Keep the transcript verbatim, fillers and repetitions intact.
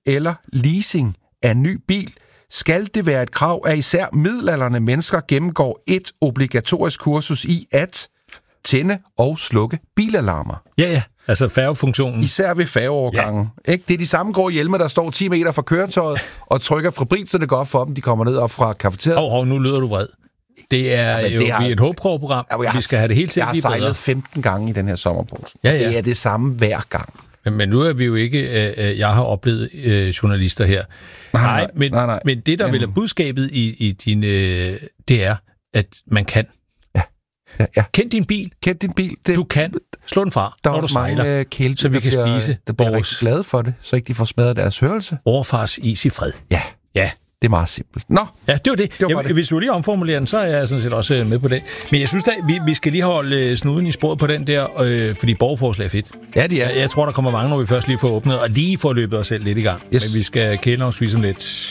eller leasing af en ny bil, skal det være et krav, at især middelaldrende mennesker gennemgår et obligatorisk kursus i at tænde og slukke bilalarmer. Ja, ja. Altså færgefunktionen. Især ved færgeovergangen. Ja. Ikke? Det er de samme grå hjelme, der står ti meter fra køretøjet og trykker fabrik, så det går op for dem, de kommer ned op fra kafeteriet. Hov, hov, nu lyder du vred. Det er ja, jo det har, vi er et håbprogramprogram. Ja, vi skal have det helt til at blive bedre. Jeg har sejlet femten gange i den her sommerpause. Ja, ja. Det er det samme hver gang. Men, men nu er vi jo ikke... Øh, jeg har oplevet øh, journalister her. Nej, nej, men, nej, nej. men det, der men... vil er budskabet i, i din... Øh, det er, at man kan. Ja. Ja, ja. Kend din bil. Kend din bil. Det... Du kan. Slå den fra, der når du sejler, kælte, så vi kan bliver, spise der bliver rigtig glade for det, så ikke de får smadret deres hørelse. Overfars is i fred. Ja. Ja. Det er meget simpelt. Nå. Ja, det var det. det, var jeg, det. Hvis du lige omformulerer den, så er jeg sådan set også med på det. Men jeg synes da, vi, vi skal lige holde snuden i sporet på den der, øh, fordi borgerforslag er fedt. Ja, det er. Jeg, jeg tror, der kommer mange, når vi først lige får åbnet, og lige får løbet os selv lidt i gang. Yes. Men vi skal kæle nok spise om lidt.